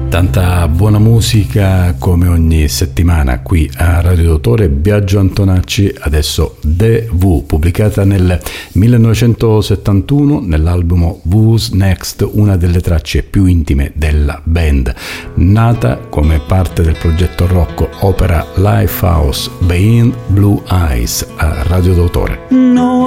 Tanta buona musica come ogni settimana qui a Radio Dottore. Biagio Antonacci, adesso The Who, pubblicata nel 1971 nell'album Who's Next, una delle tracce più intime della band, nata come parte del progetto rock opera Lifehouse Behind Blue Eyes a Radio Dottore. No